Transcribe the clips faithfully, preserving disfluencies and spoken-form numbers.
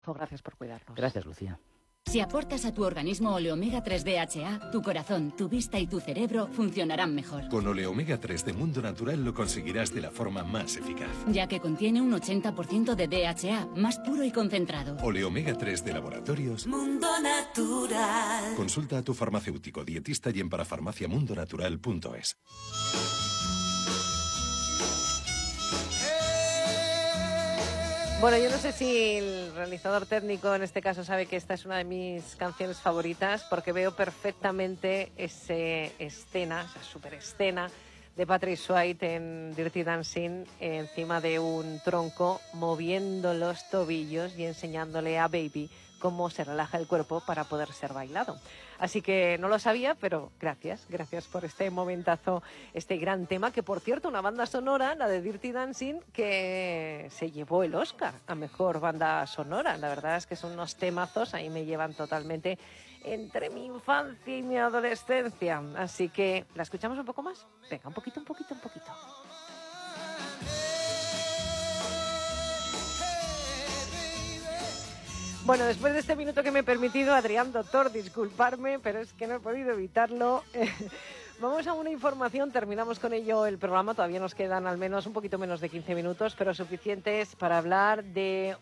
Gracias por cuidarnos. Gracias, Lucía. Si aportas a tu organismo Oleomega tres D H A, tu corazón, tu vista y tu cerebro funcionarán mejor. Con Oleomega tres de Mundo Natural lo conseguirás de la forma más eficaz. Ya que contiene un ochenta por ciento de D H A, más puro y concentrado. Oleomega tres de Laboratorios Mundo Natural. Consulta a tu farmacéutico, dietista y en parafarmacia mundo natural punto es. Bueno, yo no sé si el realizador técnico en este caso sabe que esta es una de mis canciones favoritas, porque veo perfectamente esa escena, esa super escena de Patrick Swayze en Dirty Dancing encima de un tronco, moviendo los tobillos y enseñándole a Baby cómo se relaja el cuerpo para poder ser bailado. Así que no lo sabía, pero gracias, gracias por este momentazo, este gran tema, que por cierto, una banda sonora, la de Dirty Dancing, que se llevó el Oscar a Mejor Banda Sonora. La verdad es que son unos temazos, ahí me llevan totalmente entre mi infancia y mi adolescencia. Así que, ¿la escuchamos un poco más? Venga, un poquito, un poquito, un poquito. Bueno, después de este minuto que me he permitido, Adrián, doctor, disculparme, pero es que no he podido evitarlo. Vamos a una información, terminamos con ello el programa, todavía nos quedan al menos un poquito menos de quince minutos, pero suficientes para hablar de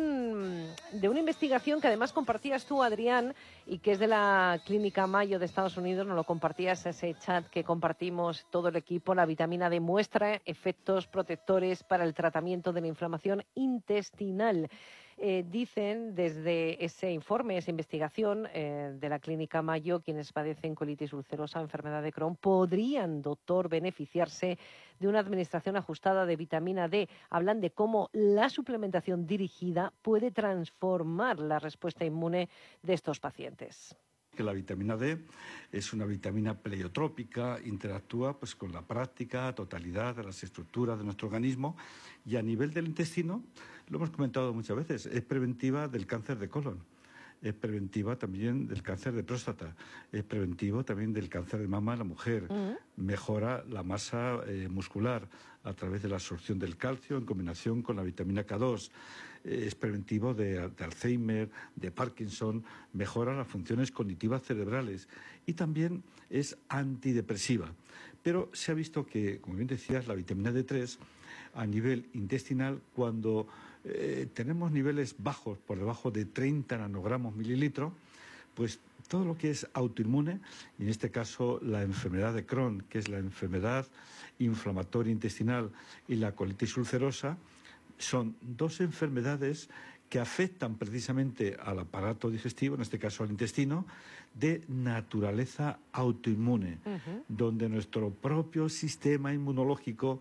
un de una investigación que además compartías tú, Adrián, y que es de la Clínica Mayo de Estados Unidos. Nos lo compartías, ese chat que compartimos todo el equipo. La vitamina D muestra efectos protectores para el tratamiento de la inflamación intestinal. Eh, dicen desde ese informe, esa investigación eh, de la Clínica Mayo, quienes padecen colitis ulcerosa, enfermedad de Crohn, podrían, doctor, beneficiarse de una administración ajustada de vitamina D. Hablan de cómo la suplementación dirigida puede transformar la respuesta inmune de estos pacientes. Que la vitamina D es una vitamina pleiotrópica, interactúa pues con la práctica totalidad de las estructuras de nuestro organismo, y a nivel del intestino, lo hemos comentado muchas veces, es preventiva del cáncer de colon, es preventiva también del cáncer de próstata, es preventivo también del cáncer de mama en la mujer, uh-huh. Mejora la masa eh, muscular a través de la absorción del calcio en combinación con la vitamina K dos, eh, es preventivo de, de Alzheimer, de Parkinson, mejora las funciones cognitivas cerebrales y también es antidepresiva. Pero se ha visto que, como bien decías, la vitamina D tres a nivel intestinal, cuando eh, tenemos niveles bajos, por debajo de treinta nanogramos mililitro, pues todo lo que es autoinmune, y en este caso la enfermedad de Crohn, que es la enfermedad inflamatoria intestinal, y la colitis ulcerosa, son dos enfermedades que afectan precisamente al aparato digestivo, en este caso al intestino, de naturaleza autoinmune, uh-huh. donde nuestro propio sistema inmunológico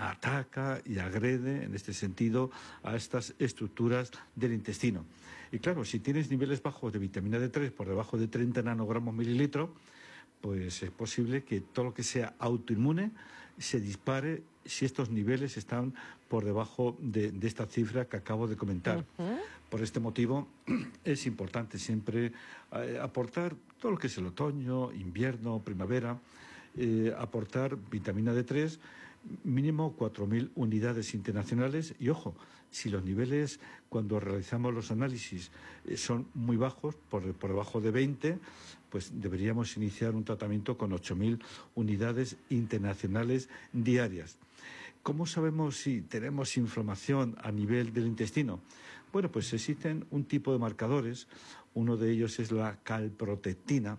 ataca y agrede, en este sentido, a estas estructuras del intestino. Y claro, si tienes niveles bajos de vitamina D tres por debajo de treinta nanogramos mililitro, pues es posible que todo lo que sea autoinmune se dispare si estos niveles están por debajo de, de esta cifra que acabo de comentar. Uh-huh. Por este motivo es importante siempre eh, aportar todo lo que es el otoño, invierno, primavera, eh, aportar vitamina D tres, mínimo cuatro mil unidades internacionales, y ojo, si los niveles cuando realizamos los análisis eh, son muy bajos, por, por debajo de veinte, pues deberíamos iniciar un tratamiento con ocho mil unidades internacionales diarias. ¿Cómo sabemos si tenemos inflamación a nivel del intestino? Bueno, pues existen un tipo de marcadores, uno de ellos es la calprotectina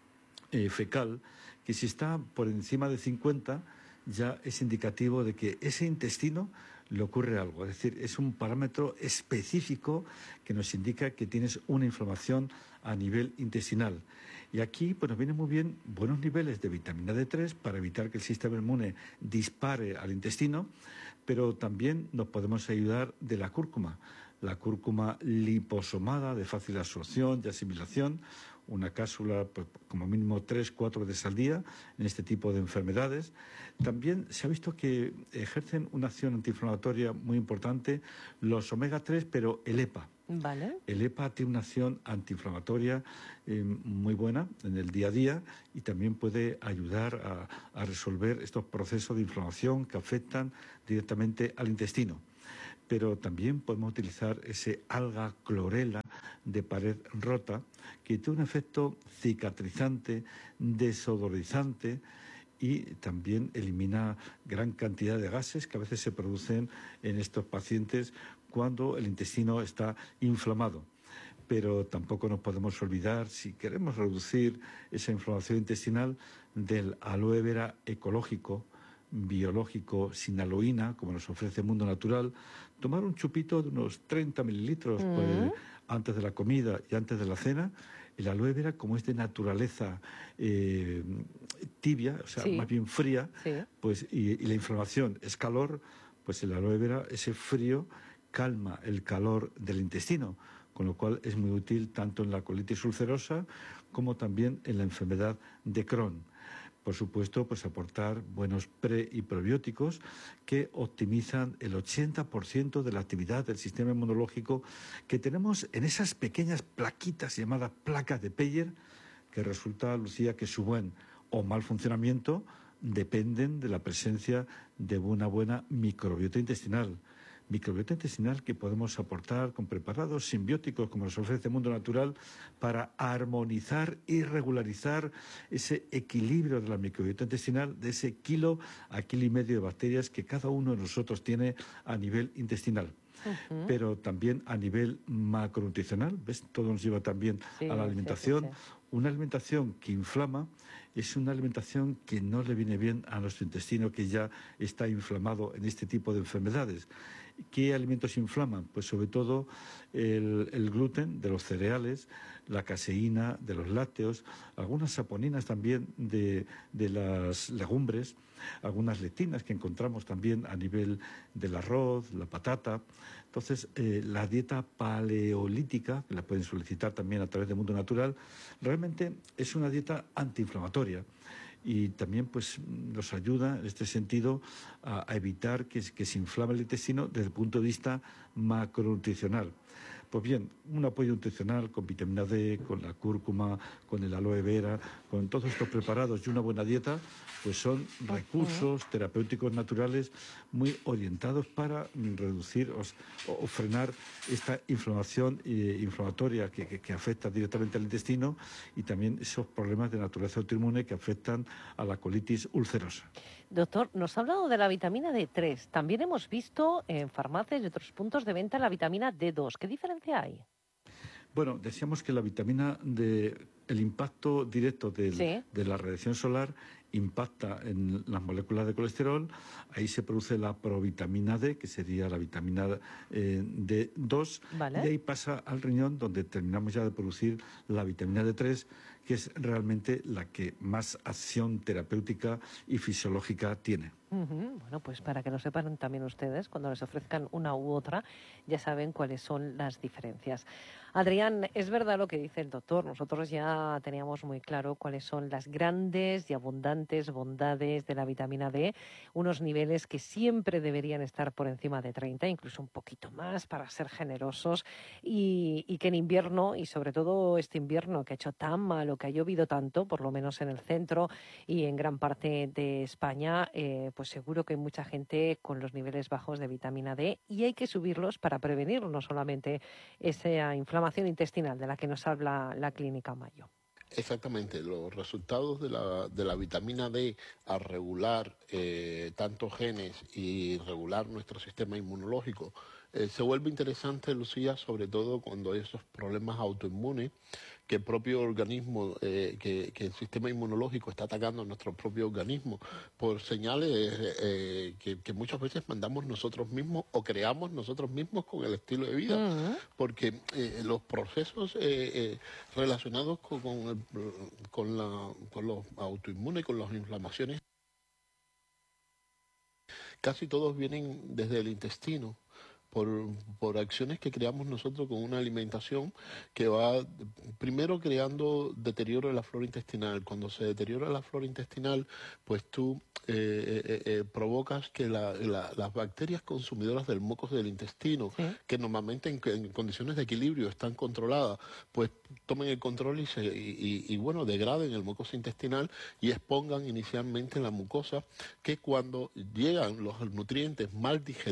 eh, fecal, que si está por encima de cincuenta, ya es indicativo de que ese intestino le ocurre algo. Es decir, es un parámetro específico que nos indica que tienes una inflamación a nivel intestinal. Y aquí pues, nos vienen muy bien buenos niveles de vitamina D tres para evitar que el sistema inmune dispare al intestino, pero también nos podemos ayudar de la cúrcuma. La cúrcuma liposomada de fácil absorción y asimilación, una cápsula pues, como mínimo tres cuatro veces al día en este tipo de enfermedades. También se ha visto que ejercen una acción antiinflamatoria muy importante los omega tres, pero el EPA. Vale. El EPA tiene una acción antiinflamatoria eh, muy buena en el día a día y también puede ayudar a, a resolver estos procesos de inflamación que afectan directamente al intestino. pero también podemos utilizar ese alga clorela de pared rota que tiene un efecto cicatrizante, desodorizante y también elimina gran cantidad de gases que a veces se producen en estos pacientes cuando el intestino está inflamado. Pero tampoco nos podemos olvidar, si queremos reducir esa inflamación intestinal, del aloe vera ecológico, biológico, sin aloína, como nos ofrece Mundo Natural. Tomar un chupito de unos treinta mililitros mm. pues, antes de la comida y antes de la cena. El aloe vera, como es de naturaleza eh, tibia, o sea, sí. más bien fría, sí. pues y, y la inflamación es calor, pues el aloe vera, ese frío, calma el calor del intestino, con lo cual es muy útil tanto en la colitis ulcerosa como también en la enfermedad de Crohn. Por supuesto, pues aportar buenos pre y probióticos que optimizan el ochenta por ciento de la actividad del sistema inmunológico que tenemos en esas pequeñas plaquitas llamadas placas de Peyer, que resulta, Lucía, que su buen o mal funcionamiento dependen de la presencia de una buena microbiota intestinal. Microbiota intestinal que podemos aportar con preparados simbióticos como nos ofrece Mundo Natural para armonizar y regularizar ese equilibrio de la microbiota intestinal, de ese kilo a kilo y medio de bacterias que cada uno de nosotros tiene a nivel intestinal. Uh-huh. Pero también a nivel macronutricional, ¿ves? Todo nos lleva también sí, a la alimentación. Sí, sí, sí. Una alimentación que inflama es una alimentación que no le viene bien a nuestro intestino, que ya está inflamado en este tipo de enfermedades. ¿Qué alimentos inflaman? Pues sobre todo el, el gluten de los cereales, la caseína de los lácteos, algunas saponinas también de, de las legumbres, algunas lectinas que encontramos también a nivel del arroz, la patata. Entonces, eh, la dieta paleolítica, que la pueden solicitar también a través de Mundo Natural, realmente es una dieta antiinflamatoria. Y también pues nos ayuda en este sentido a, a evitar que, que se inflame el intestino desde el punto de vista macronutricional. Pues bien, un apoyo nutricional con vitamina D, con la cúrcuma, con el aloe vera, con todos estos preparados y una buena dieta, pues son recursos terapéuticos naturales muy orientados para reducir o, o frenar esta inflamación eh, inflamatoria que, que, que afecta directamente al intestino y también esos problemas de naturaleza autoinmune que afectan a la colitis ulcerosa. Doctor, nos ha hablado de la vitamina D tres. También hemos visto en farmacias y otros puntos de venta la vitamina D dos. ¿Qué diferencia hay? Bueno, decíamos que la vitamina D, el impacto directo del, ¿sí? de la radiación solar impacta en las moléculas de colesterol, ahí se produce la provitamina D, que sería la vitamina eh, D dos, vale. Y ahí pasa al riñón, donde terminamos ya de producir la vitamina D tres, que es realmente la que más acción terapéutica y fisiológica tiene. Uh-huh. Bueno, pues para que lo sepan también ustedes, cuando les ofrezcan una u otra, ya saben cuáles son las diferencias. Adrián, es verdad lo que dice el doctor, nosotros ya teníamos muy claro cuáles son las grandes y abundantes bondades de la vitamina D, unos niveles que siempre deberían estar por encima de treinta, incluso un poquito más para ser generosos, y, y que en invierno, y sobre todo este invierno que ha hecho tan malo, que ha llovido tanto, por lo menos en el centro y en gran parte de España, eh, pues seguro que hay mucha gente con los niveles bajos de vitamina D y hay que subirlos para prevenir no solamente esa inflamación intestinal de la que nos habla la Clínica Mayo. Exactamente, los resultados de la, de la vitamina D al regular eh, tantos genes y regular nuestro sistema inmunológico eh, se vuelve interesante, Lucía, sobre todo cuando hay esos problemas autoinmunes que el propio organismo, eh, que, que el sistema inmunológico está atacando a nuestro propio organismo por señales eh, que, que muchas veces mandamos nosotros mismos o creamos nosotros mismos con el estilo de vida, uh-huh. porque eh, los procesos eh, eh, relacionados con, con, el, con, la, con los autoinmunes, con las inflamaciones, casi todos vienen desde el intestino. Por, por acciones que creamos nosotros con una alimentación que va primero creando deterioro de la flora intestinal. Cuando se deteriora la flora intestinal, pues tú eh, eh, eh, provocas que la, la, las bacterias consumidoras del muco del intestino, ¿sí? que normalmente en, en condiciones de equilibrio están controladas, pues tomen el control y, se, y, y, y bueno, degraden el mucosa intestinal y expongan inicialmente la mucosa, que cuando llegan los nutrientes mal digeridos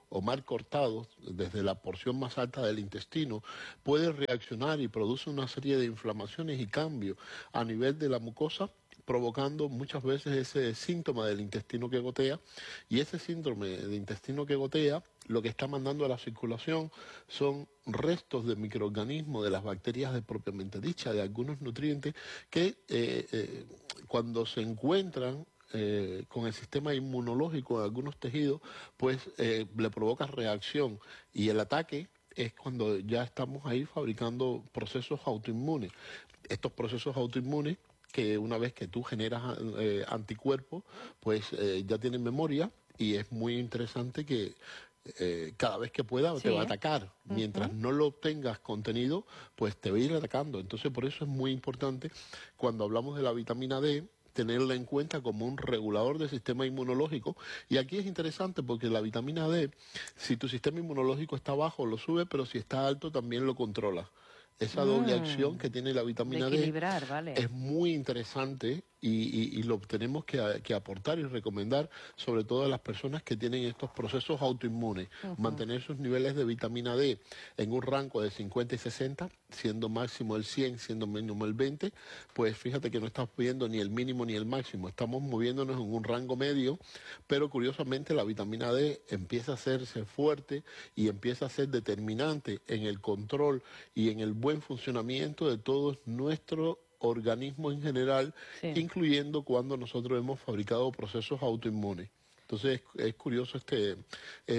o mal cortados, desde la porción más alta del intestino, puede reaccionar y produce una serie de inflamaciones y cambios a nivel de la mucosa, provocando muchas veces ese síntoma del intestino que gotea, y ese síndrome de intestino que gotea lo que está mandando a la circulación son restos de microorganismos, de las bacterias de propiamente dicha, de algunos nutrientes que eh, eh, cuando se encuentran eh, con el sistema inmunológico en algunos tejidos, pues eh, le provoca reacción, y el ataque es cuando ya estamos ahí fabricando procesos autoinmunes. Estos procesos autoinmunes, que una vez que tú generas eh, anticuerpos, pues eh, ya tienen memoria, y es muy interesante que eh, cada vez que pueda sí. te va a atacar. Mientras uh-huh. no lo tengas contenido, pues te va a ir atacando. Entonces, por eso es muy importante, cuando hablamos de la vitamina D, tenerla en cuenta como un regulador del sistema inmunológico. Y aquí es interesante porque la vitamina D, si tu sistema inmunológico está bajo, lo sube, pero si está alto, también lo controla. Esa doble mm, acción que tiene la vitamina D vale. es muy interesante, y, y, y lo tenemos que, que aportar y recomendar, sobre todo a las personas que tienen estos procesos autoinmunes. Uh-huh. Mantener sus niveles de vitamina D en un rango de cincuenta y sesenta, siendo máximo el cien, siendo mínimo el veinte, pues fíjate que no estamos pidiendo ni el mínimo ni el máximo, estamos moviéndonos en un rango medio, pero curiosamente la vitamina D empieza a hacerse fuerte y empieza a ser determinante en el control y en el buen funcionamiento de todo nuestro organismo en general, sí. incluyendo cuando nosotros hemos fabricado procesos autoinmunes. Entonces es, es curioso este eh,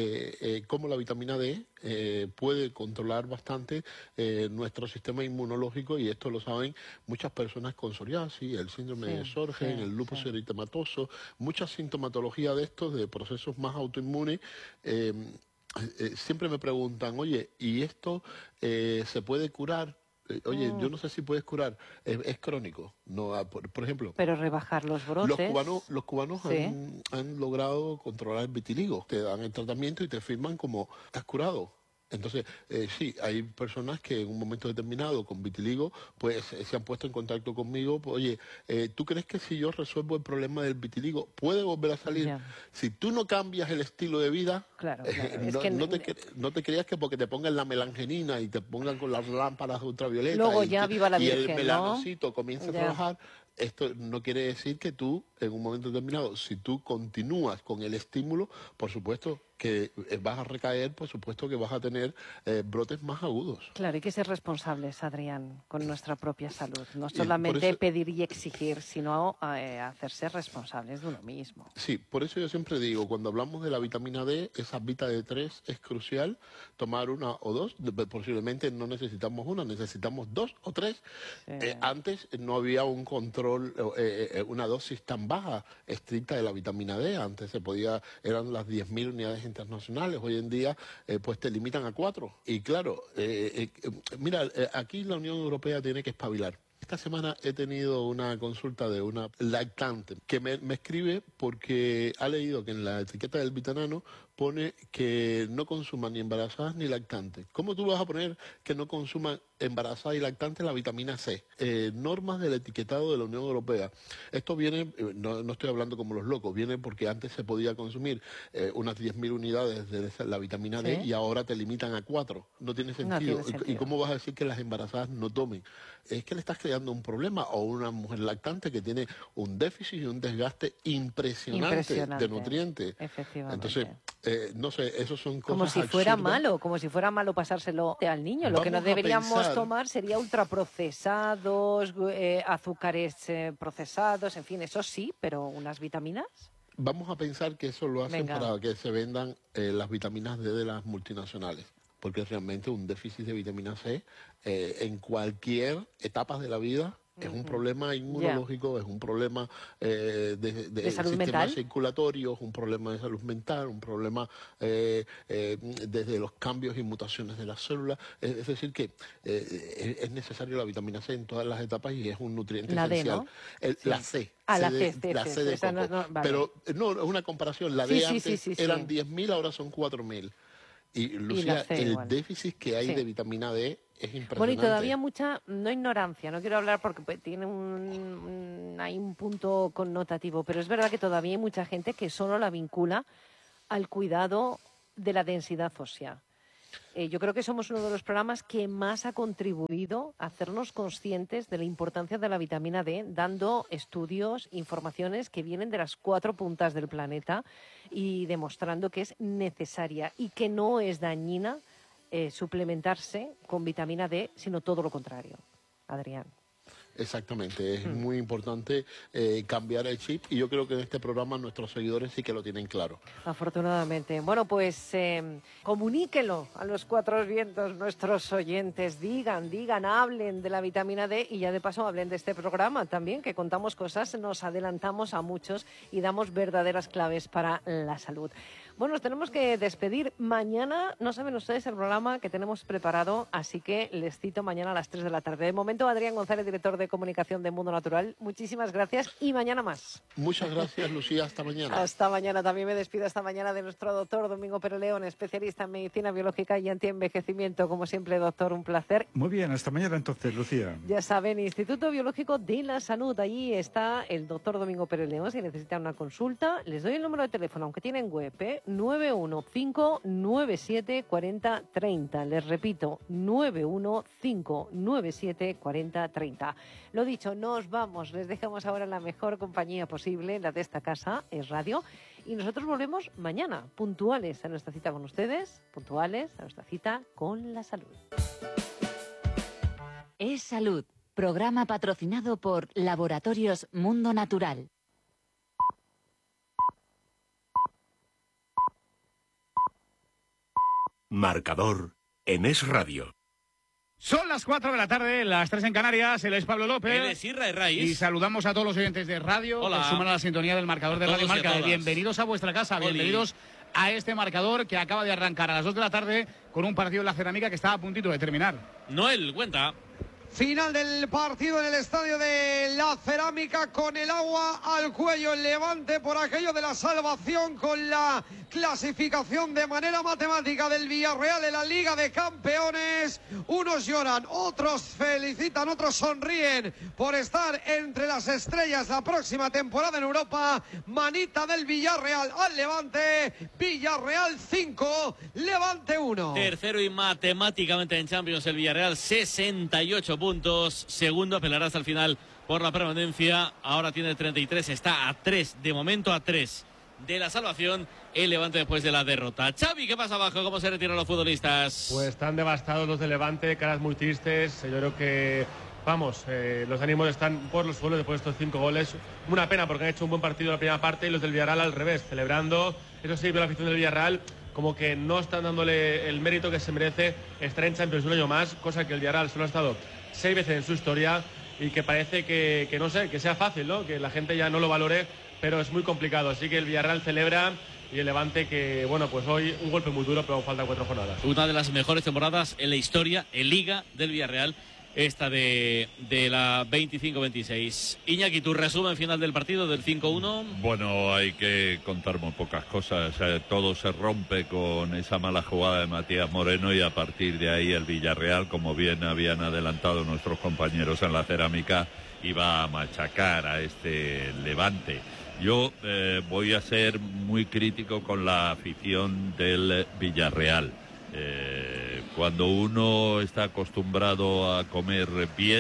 eh, cómo la vitamina D eh, puede controlar bastante eh, nuestro sistema inmunológico, y esto lo saben muchas personas con psoriasis, el síndrome sí, de Sjögren, sí, el lupus sí. eritematoso, mucha sintomatología de estos, de procesos más autoinmunes. Eh, eh, siempre me preguntan, oye, ¿y esto eh, se puede curar? Oye, mm. yo no sé si puedes curar, es, es crónico, no, por, por ejemplo. Pero rebajar los brotes. Los cubanos, los cubanos sí. han, han logrado controlar el vitiligo, te dan el tratamiento y te firman como estás curado. Entonces, eh, sí, hay personas que en un momento determinado con vitiligo, pues eh, se han puesto en contacto conmigo. Pues, oye, eh, ¿tú crees que si yo resuelvo el problema del vitiligo, puede volver a salir? Yeah. Si tú no cambias el estilo de vida, claro, claro. Eh, es no, que no, te, no te creas que porque te pongan la melangenina y te pongan con las lámparas ultravioletas luego y, ya viva la y Virgen, el melanocito ¿no? comienza yeah. a trabajar. Esto no quiere decir que tú, en un momento determinado, si tú continúas con el estímulo, por supuesto que vas a recaer, por supuesto que vas a tener eh, brotes más agudos. Claro, hay que ser responsables, Adrián, con nuestra propia salud. No solamente eso, pedir y exigir, sino eh, hacerse responsables de uno mismo. Sí, por eso yo siempre digo, cuando hablamos de la vitamina D, esa vita D tres es crucial, tomar una o dos, posiblemente no necesitamos una, necesitamos dos o tres. Sí. Eh, antes no había un control, eh, una dosis tan baja, estricta de la vitamina D, antes se podía, eran las diez mil unidades internacionales, hoy en día eh, pues te limitan a cuatro. Y claro, eh, eh, mira, eh, aquí la Unión Europea tiene que espabilar. Esta semana he tenido una consulta de una lactante que me, me escribe porque ha leído que en la etiqueta del Vitanano pone que no consuman ni embarazadas ni lactantes. ¿Cómo tú vas a poner que no consuman embarazadas y lactantes la vitamina C? Eh, normas del etiquetado de la Unión Europea. Esto viene, no, no estoy hablando como los locos, viene porque antes se podía consumir eh, unas diez mil unidades de esa, la vitamina D, ¿sí? Y ahora te limitan a cuatro. No tiene sentido. No tiene sentido. ¿Y, ¿Y cómo vas a decir que las embarazadas no tomen? Es que le estás creando un problema, o una mujer lactante que tiene un déficit y un desgaste impresionante, impresionante. de nutrientes. Efectivamente. Entonces, eh, no sé, esos son cosas como si fuera absurdas. malo, como si fuera malo pasárselo al niño. Lo Vamos que no deberíamos pensar... tomar sería ultraprocesados, eh, azúcares eh, procesados, en fin, eso sí, pero unas vitaminas. Vamos a pensar que eso lo hacen Venga. para que se vendan eh, las vitaminas D de las multinacionales, porque realmente un déficit de vitamina C eh, en cualquier etapa de la vida es un problema inmunológico, yeah. es un problema eh, de, de, ¿De salud sistema mental? circulatorio, es un problema de salud mental, un problema eh, eh, desde los cambios y mutaciones de las células. Es, es decir, que eh, es necesario la vitamina C en todas las etapas y es un nutriente la esencial. D, ¿no? El, sí. La C. Ah, la C C, de, la C de coco. No, no, vale. Pero no, es una comparación. La sí, D sí, antes sí, sí, eran sí. diez mil, ahora son cuatro mil. Y, Lucía, y C, el igual. déficit que hay sí. de vitamina D es impresionante. Bueno, y todavía mucha, no ignorancia, no quiero hablar porque pues, tiene un, un, hay un punto connotativo, pero es verdad que todavía hay mucha gente que solo la vincula al cuidado de la densidad ósea. Eh, yo creo que somos uno de los programas que más ha contribuido a hacernos conscientes de la importancia de la vitamina D, dando estudios, informaciones que vienen de las cuatro puntas del planeta y demostrando que es necesaria y que no es dañina eh, suplementarse con vitamina D, sino todo lo contrario. Adrián. Exactamente, es Mm. muy importante eh, cambiar el chip y yo creo que en este programa nuestros seguidores sí que lo tienen claro. Afortunadamente. Bueno, pues eh, comuníquelo a los cuatro vientos, nuestros oyentes, digan, digan, hablen de la vitamina D y ya de paso hablen de este programa también, que contamos cosas, nos adelantamos a muchos y damos verdaderas claves para la salud. Bueno, nos tenemos que despedir. Mañana, no saben ustedes el programa que tenemos preparado, así que les cito mañana a las tres de la tarde. De momento, Adrián González, director de comunicación de Mundo Natural, muchísimas gracias y mañana más. Muchas gracias, Lucía. Hasta mañana. Hasta mañana. También me despido esta mañana de nuestro doctor Domingo Pérez León, especialista en medicina biológica y antienvejecimiento. Como siempre, doctor, un placer. Muy bien, hasta mañana entonces, Lucía. Ya saben, Instituto Biológico de la Salud. Allí está el doctor Domingo Pérez León. Si necesitan una consulta, les doy el número de teléfono, aunque tienen web, ¿eh? nueve uno cinco nueve siete cuatro cero tres cero. Les repito, nueve uno cinco nueve siete cuatro cero tres cero. Lo dicho, nos vamos. Les dejamos ahora la mejor compañía posible, la de esta casa, es radio. Y nosotros volvemos mañana, puntuales a nuestra cita con ustedes, puntuales a nuestra cita con la salud. Es Salud, programa patrocinado por Laboratorios Mundo Natural. Marcador en Es Radio. Son las cuatro de la tarde, las tres en Canarias. Él es Pablo López. Él es Isra Herraiz. Y saludamos a todos los oyentes de radio. Hola. Que suman a la sintonía del marcador A de Radio todos y a Marca. todas. Bienvenidos a vuestra casa, Oli. bienvenidos a este marcador que acaba de arrancar a las dos de la tarde con un partido en la cerámica que está a puntito de terminar. Noel, cuenta. Final del partido en el estadio de la Cerámica con el agua al cuello. El Levante por aquello de la salvación con la clasificación de manera matemática del Villarreal en la Liga de Campeones. Unos lloran, otros felicitan, otros sonríen por estar entre las estrellas la próxima temporada en Europa. Manita del Villarreal al Levante. Villarreal cinco, Levante uno. Tercero y matemáticamente en Champions el Villarreal, sesenta y ocho puntos. Segundo, apelará hasta el final por la permanencia. Ahora tiene treinta y tres, está a tres, de momento a tres de la salvación. El Levante después de la derrota. Xavi, ¿qué pasa abajo? ¿Cómo se retiran los futbolistas? Pues están devastados los de Levante, caras muy tristes. Yo creo que, vamos, eh, los ánimos están por los suelos después de estos cinco goles. Una pena porque han hecho un buen partido en la primera parte y los del Villarreal al revés, celebrando. Eso sí, veo la afición del Villarreal como que no están dándole el mérito que se merece estar en Champions un año más, cosa que el Villarreal solo ha estado seis veces en su historia y que parece que, que no sé, que sea fácil, ¿no? Que la gente ya no lo valore, pero es muy complicado. Así que el Villarreal celebra y el Levante que, bueno, pues hoy un golpe muy duro, pero faltan cuatro jornadas. Una de las mejores temporadas en la historia, en Liga del Villarreal, esta de, de la veinticinco veintiséis. Iñaki, tu resumen final del partido del cinco uno. Bueno, hay que contar muy pocas cosas. Eh, todo se rompe con esa mala jugada de Matías Moreno y a partir de ahí el Villarreal, como bien habían adelantado nuestros compañeros en la cerámica, iba a machacar a este Levante. Yo eh, voy a ser muy crítico con la afición del Villarreal. Eh, cuando uno está acostumbrado a comer bien,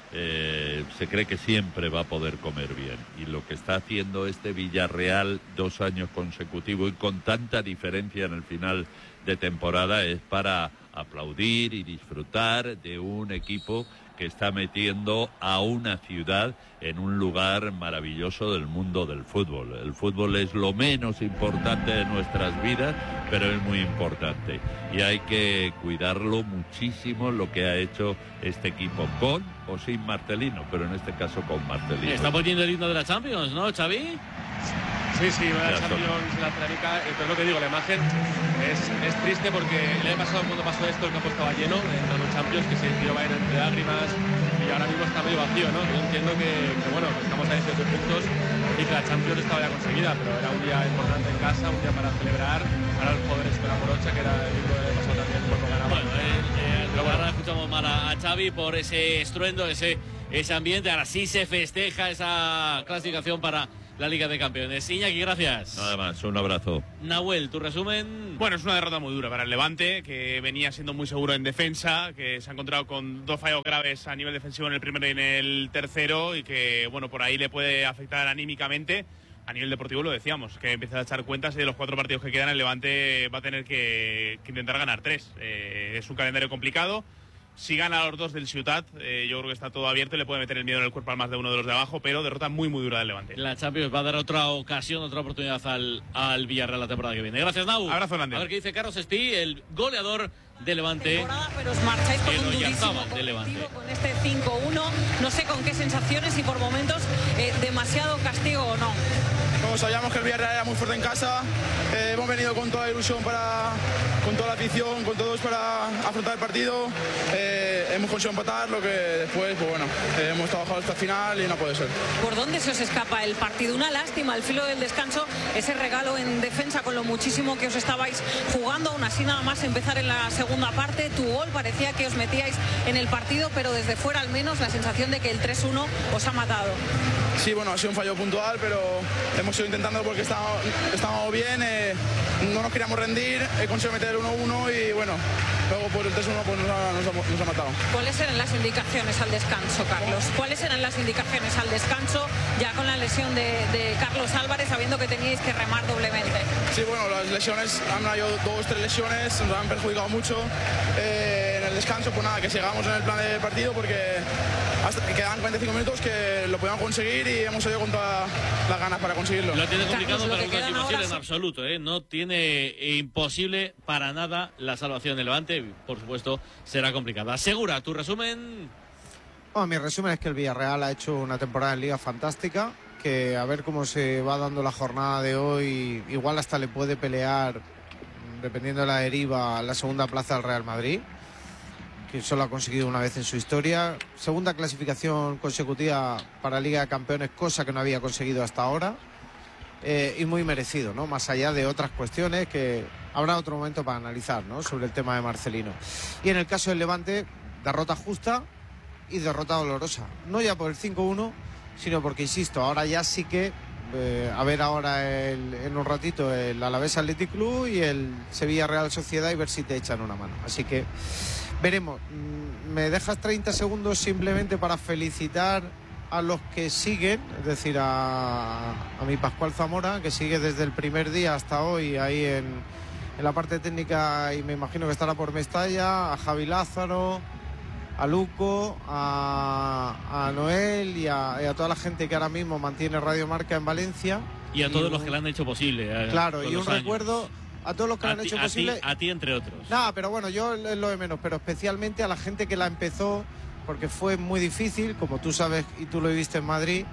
eh, se cree que siempre va a poder comer bien. Y lo que está haciendo este Villarreal dos años consecutivos y con tanta diferencia en el final de temporada es para aplaudir y disfrutar de un equipo que está metiendo a una ciudad en un lugar maravilloso del mundo del fútbol. El fútbol es lo menos importante de nuestras vidas, pero es muy importante. Y hay que cuidarlo muchísimo, lo que ha hecho este equipo, con o sin Marcelino, pero en este caso con Marcelino. Está poniendo el himno de la Champions, ¿no, Xavi? Sí, sí, va a la Champions en la cerámica, pero es lo que digo, la imagen es, es triste porque el año pasado cuando pasó esto el campo estaba lleno en la Champions, que se tiró vaina entre lágrimas y ahora mismo está medio vacío, ¿no? Yo entiendo que, que bueno, que estamos a dieciocho puntos y que la Champions estaba ya conseguida, pero era un día importante en casa, un día para celebrar. Ahora los jóvenes con la morocha, que era el libro de pasado también cuando ganaba. Bueno, eh, eh, pero ahora escuchamos mal a, a Xavi por ese estruendo, ese, ese ambiente. Ahora sí se festeja esa clasificación para la Liga de Campeones. Iñaki, gracias. Nada más, un abrazo. Nahuel, tu resumen. Bueno, es una derrota muy dura para el Levante, que venía siendo muy seguro en defensa, que se ha encontrado con dos fallos graves a nivel defensivo en el primero y en el tercero, y que, bueno, por ahí le puede afectar anímicamente. A nivel deportivo lo decíamos, que empieza a echar cuentas y de los cuatro partidos que quedan el Levante va a tener que, que intentar ganar tres. Eh, es un calendario complicado. Si gana los dos del Ciutat, eh, yo creo que está todo abierto y le puede meter el miedo en el cuerpo al más de uno de los de abajo, pero derrota muy muy dura del Levante. La Champions va a dar otra ocasión, otra oportunidad al, al Villarreal la temporada que viene. Gracias, Nau. Abrazo, Hernández. A ver qué dice Carlos Espí, el goleador de Levante. Pero os marcháis con un durísimo de Levante. Con este cinco uno, no sé con qué sensaciones y por momentos eh, demasiado castigo o no. Como sabíamos que el Villarreal era muy fuerte en casa, eh, hemos venido con toda la ilusión, para, con toda la afición, con todos para afrontar el partido. Eh, hemos conseguido empatar, lo que después, pues bueno, eh, hemos trabajado hasta el final y no puede ser. ¿Por dónde se os escapa el partido? Una lástima, al filo del descanso, ese regalo en defensa con lo muchísimo que os estabais jugando. Aún así, nada más empezar en la segunda parte, tu gol parecía que os metíais en el partido, pero desde fuera al menos la sensación de que el tres uno os ha matado. Sí, bueno, ha sido un fallo puntual, pero hemos ido intentando porque estábamos, estábamos bien, eh, no nos queríamos rendir, he conseguido meter el uno uno y bueno, luego por el tres uno pues nos ha, nos, ha, nos ha matado. ¿Cuáles eran las indicaciones al descanso, Carlos? ¿Cuáles eran las indicaciones al descanso ya con la lesión de, de Carlos Álvarez, sabiendo que teníais que remar doblemente? Sí, bueno, las lesiones, han habido dos, tres lesiones, nos han perjudicado mucho. Eh, en el descanso, pues nada, que sigamos en el plan de partido porque hasta que quedan cuarenta y cinco minutos que lo podíamos conseguir y hemos salido con todas las ganas para conseguirlo. Lo tiene complicado, Carlos, pero no es imposible son... en absoluto, ¿eh? No tiene eh, imposible para nada la salvación del Levante. Por supuesto, será complicada. Segura, tu resumen. Bueno, mi resumen es que el Villarreal ha hecho una temporada en Liga fantástica, que a ver cómo se va dando la jornada de hoy, igual hasta le puede pelear, dependiendo de la deriva, la segunda plaza al Real Madrid, que solo ha conseguido una vez en su historia. Segunda clasificación consecutiva para Liga de Campeones, cosa que no había conseguido hasta ahora. Eh, y muy merecido, ¿no? Más allá de otras cuestiones que habrá otro momento para analizar, ¿no? Sobre el tema de Marcelino. Y en el caso del Levante, derrota justa y derrota dolorosa. No ya por el cinco uno, sino porque, insisto, ahora ya sí que eh, a ver ahora el, en un ratito el Alavés Athletic Club y el Sevilla Real Sociedad y ver si te echan una mano. Así que veremos. ¿Me dejas treinta segundos simplemente para felicitar a los que siguen? Es decir, a, a mi Pascual Zamora, que sigue desde el primer día hasta hoy ahí en, en la parte técnica y me imagino que estará por Mestalla, a Javi Lázaro, a Luco, a, a Noel y a, y a toda la gente que ahora mismo mantiene Radio Marca en Valencia. Y a todos y, los que le han hecho posible. Claro, y un años. recuerdo a todos los que a lo han ti, hecho a posible. Ti, a ti, entre otros. Nada, pero bueno, yo es lo de menos, pero especialmente a la gente que la empezó, porque fue muy difícil, como tú sabes y tú lo viviste en Madrid.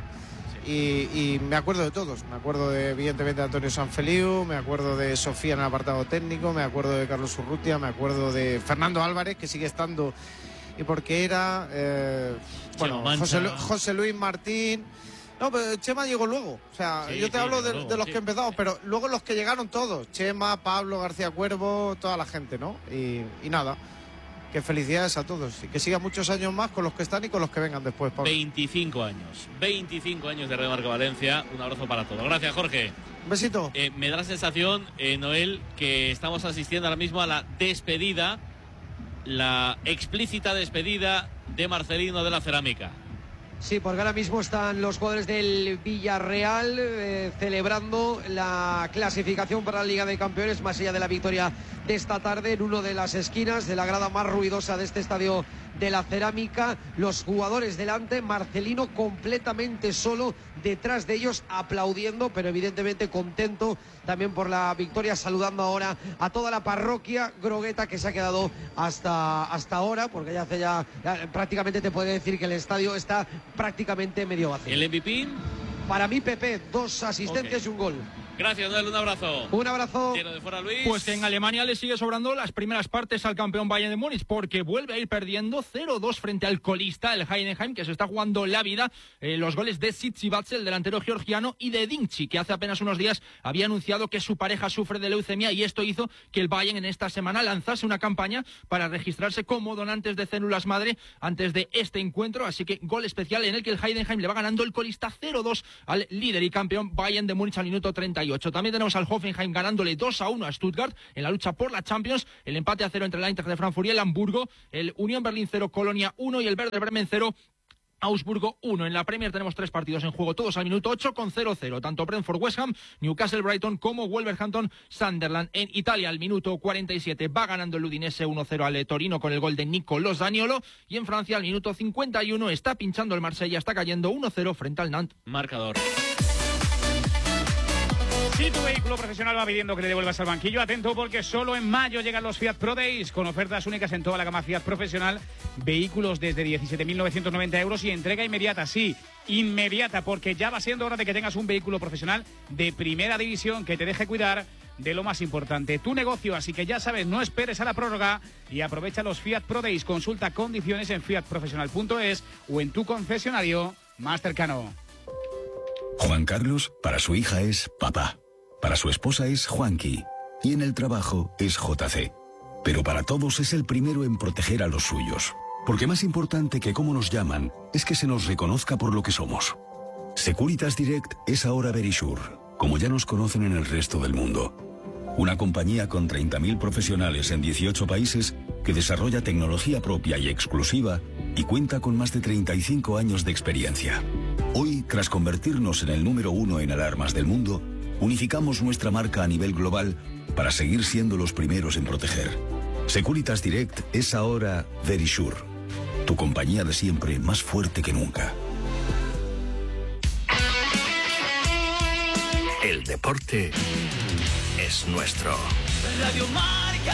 Y, y me acuerdo de todos, me acuerdo de, evidentemente de Antonio Sanfeliu, me acuerdo de Sofía en el apartado técnico, me acuerdo de Carlos Urrutia, me acuerdo de Fernando Álvarez, que sigue estando, y porque era eh, bueno, José, Lu José Luis Martín. No, pero Chema llegó luego, o sea, sí, yo te sí, hablo de, luego, de los sí. que empezamos, pero luego los que llegaron todos, Chema, Pablo, García Cuervo, toda la gente, ¿no? Y, y nada, que felicidades a todos y que sigan muchos años más con los que están y con los que vengan después, Pablo. veinticinco años, veinticinco años de Radio Marca Valencia, un abrazo para todos. Gracias, Jorge. Un besito. Eh, me da la sensación, eh, Noel, que estamos asistiendo ahora mismo a la despedida, la explícita despedida de Marcelino de la Cerámica. Sí, porque ahora mismo están los jugadores del Villarreal eh, celebrando la clasificación para la Liga de Campeones, más allá de la victoria de esta tarde, en una de las esquinas de la grada más ruidosa de este estadio de la Cerámica. Los jugadores delante, Marcelino completamente solo, detrás de ellos aplaudiendo, pero evidentemente contento también por la victoria, saludando ahora a toda la parroquia grogueta que se ha quedado hasta, hasta ahora, porque ya hace ya, ya prácticamente te puede decir que el estadio está prácticamente medio vacío. ¿El M V P? Para mí, Pepe, dos asistencias okay. y un gol. Gracias, Noel, un abrazo. Un abrazo. Tiro de fuera, Luis. Pues que en Alemania le sigue sobrando las primeras partes al campeón Bayern de Múnich, porque vuelve a ir perdiendo cero dos frente al colista, el Heidenheim, que se está jugando la vida. Eh, los goles de Tsitsipas, el delantero georgiano, y de Dinci, que hace apenas unos días había anunciado que su pareja sufre de leucemia, y esto hizo que el Bayern en esta semana lanzase una campaña para registrarse como donantes de células madre antes de este encuentro. Así que gol especial en el que el Heidenheim le va ganando el colista cero dos al líder y campeón Bayern de Múnich al minuto treinta y ocho. También tenemos al Hoffenheim ganándole dos a uno a Stuttgart en la lucha por la Champions. El empate a cero entre el Eintracht de Frankfurt y el Hamburgo. El Unión Berlín cero, Colonia uno y el Werder Bremen cero, Augsburgo uno. En la Premier tenemos tres partidos en juego, todos al minuto ocho con cero cero. Tanto Brentford West Ham, Newcastle Brighton como Wolverhampton Sunderland. En Italia, al minuto cuarenta y siete, va ganando el Udinese uno cero al Torino con el gol de Nicolò Zaniolo. Y en Francia, al minuto cincuenta y uno, está pinchando el Marsella, está cayendo uno cero frente al Nantes. Marcador. Si tu vehículo profesional va pidiendo que le devuelvas al banquillo, atento porque solo en mayo llegan los Fiat Pro Days con ofertas únicas en toda la gama Fiat profesional, vehículos desde diecisiete mil novecientos noventa euros y entrega inmediata, sí, inmediata, porque ya va siendo hora de que tengas un vehículo profesional de primera división que te deje cuidar de lo más importante, tu negocio. Así que ya sabes, no esperes a la prórroga y aprovecha los Fiat Pro Days. Consulta condiciones en fiat profesional punto es o en tu concesionario más cercano. Juan Carlos, para su hija es papá. Para su esposa es Juanqui. Y en el trabajo es J C. Pero para todos es el primero en proteger a los suyos. Porque más importante que cómo nos llaman es que se nos reconozca por lo que somos. Securitas Direct es ahora Verisure, como ya nos conocen en el resto del mundo. Una compañía con treinta mil profesionales en dieciocho países que desarrolla tecnología propia y exclusiva y cuenta con más de treinta y cinco años de experiencia. Hoy, tras convertirnos en el número uno en alarmas del mundo, unificamos nuestra marca a nivel global para seguir siendo los primeros en proteger. Securitas Direct es ahora Verisure, tu compañía de siempre más fuerte que nunca. El deporte es nuestro. Radio Marca.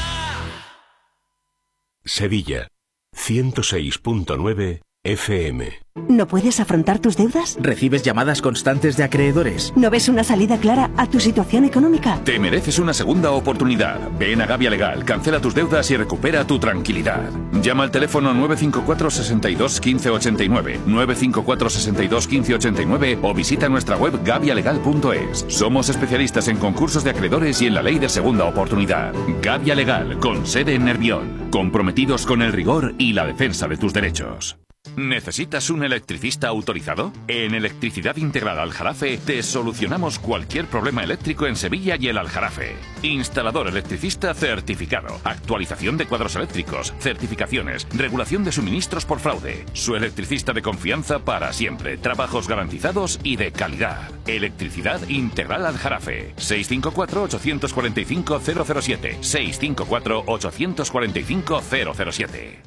Sevilla, ciento seis punto nueve F M. ¿No puedes afrontar tus deudas? ¿Recibes llamadas constantes de acreedores? ¿No ves una salida clara a tu situación económica? Te mereces una segunda oportunidad. Ven a Gavia Legal, cancela tus deudas y recupera tu tranquilidad. Llama al teléfono nueve cinco cuatro, seis dos, uno cinco ocho nueve, nueve cinco cuatro, seis dos, uno cinco ocho nueve o visita nuestra web gavia legal punto es. Somos especialistas en concursos de acreedores y en la ley de segunda oportunidad. Gavia Legal, con sede en Nervión. Comprometidos con el rigor y la defensa de tus derechos. ¿Necesitas un electricista autorizado? En Electricidad Integral Aljarafe te solucionamos cualquier problema eléctrico en Sevilla y el Aljarafe. Instalador electricista certificado, actualización de cuadros eléctricos, certificaciones, regulación de suministros por fraude. Su electricista de confianza para siempre, trabajos garantizados y de calidad. Electricidad Integral Aljarafe. seis cinco cuatro, ocho cuatro cinco, cero cero siete. seis cinco cuatro, ocho cuatro cinco, cero cero siete.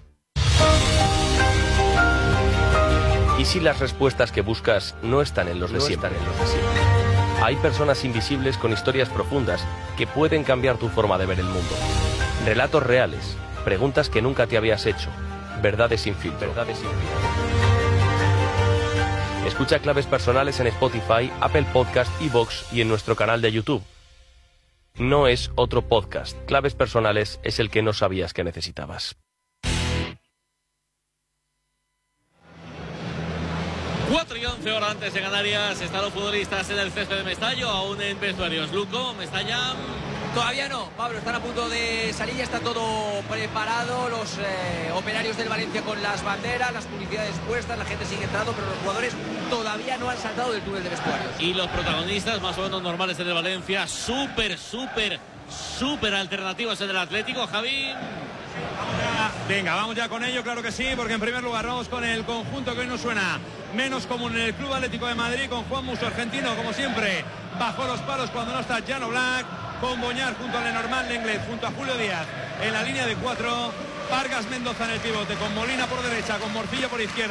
¿Y si las respuestas que buscas no están en los de siempre? Hay personas invisibles con historias profundas que pueden cambiar tu forma de ver el mundo. Relatos reales, preguntas que nunca te habías hecho, verdades sin filtro. Verdades sin filtro. Escucha Claves Personales en Spotify, Apple Podcast, iVoox y en nuestro canal de YouTube. No es otro podcast. Claves Personales es el que no sabías que necesitabas. cuatro y once horas antes de Canarias. Están los futbolistas en el césped de Mestalla, aún en vestuarios. Luco, Mestalla. Todavía no, Pablo, están a punto de salir, ya está todo preparado, los eh, operarios del Valencia con las banderas, las publicidades puestas, la gente sigue entrando, pero los jugadores todavía no han saltado del túnel de vestuarios. Y los protagonistas más o menos normales en el Valencia, súper, súper, súper alternativos en el Atlético, Javi. Venga, vamos ya con ello, claro que sí, porque en primer lugar vamos con el conjunto que hoy nos suena menos común en el Club Atlético de Madrid, con Juan Musso, argentino, como siempre, bajo los palos cuando no está Llano Black, con Boñar junto a Lenormand Lenglet, junto a Julio Díaz en la línea de cuatro, Vargas Mendoza en el pivote, con Molina por derecha, con Morcillo por izquierda,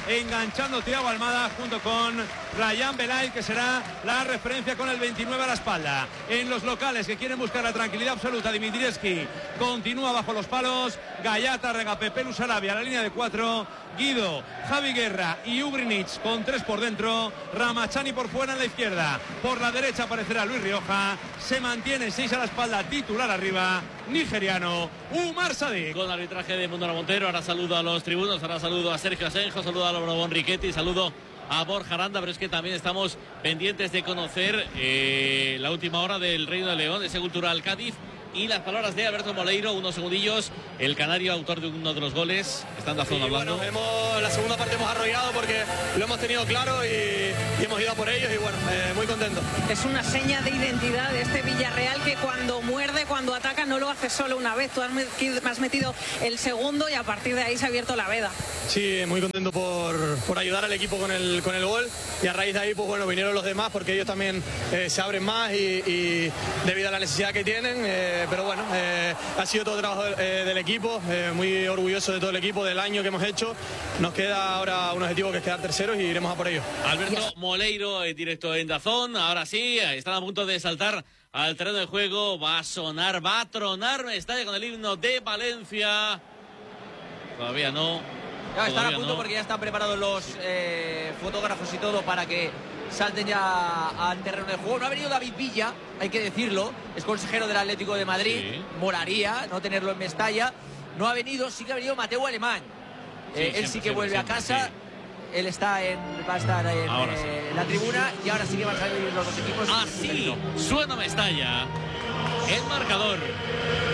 enganchando Thiago Almada junto con Ryan Belay, que será la referencia con el veintinueve a la espalda. En los locales que quieren buscar la tranquilidad absoluta, Dimitrievski continúa bajo los palos, Gallata, Regape, Pelus Arabia, la línea de cuatro, Guido, Javi Guerra y Ugrinic con tres por dentro, Ramachani por fuera en la izquierda, por la derecha aparecerá Luis Rioja, se mantiene seis a la espalda, titular arriba, nigeriano Umar Sadik. Con arbitraje de Mundo Montero, ahora saludo a los tribunos, ahora saludo a Sergio Asenjo, saludo a Lobro Riquetti, saludo a Borja Aranda, pero es que también estamos pendientes de conocer eh, la última hora del Reino de León, ese Cultural Cádiz, y las palabras de Alberto Moleiro, unos segundillos, el canario, autor de uno de los goles, está en la zona hablando. Bueno, hemos, la segunda parte hemos arrollado porque lo hemos tenido claro y, y hemos ido a por ellos y bueno, eh, muy contento. Es una seña de identidad de este Villarreal que cuando muerde, cuando ataca, no lo hace solo una vez. Tú has metido el segundo y a partir de ahí se ha abierto la veda. Sí, muy contento por, por ayudar al equipo con el, con el gol y a raíz de ahí pues bueno, vinieron los demás porque ellos también eh, se abren más y, y debido a la necesidad que tienen, eh, pero bueno, eh, ha sido todo el trabajo eh, del equipo, eh, muy orgulloso de todo el equipo, del año que hemos hecho. Nos queda ahora un objetivo que es quedar terceros y iremos a por ello. Alberto Moleiro, en directo en Dazón, ahora sí, están a punto de saltar al terreno de juego, va a sonar, va a tronar Mestalla con el himno de Valencia. Todavía no. Ya están a punto no. porque ya están preparados los eh, fotógrafos y todo para que salten ya al terreno de juego. No ha venido David Villa, hay que decirlo, es consejero del Atlético de Madrid, sí. Molaría no tenerlo en Mestalla. No ha venido, sí que ha venido Mateo Alemán. Sí, eh, él siempre, sí que siempre, vuelve siempre, a casa. Sí. Él está en, va a estar en ahora eh, sí. la tribuna y ahora sí que van a salir los dos equipos. Así suena Mestalla. El marcador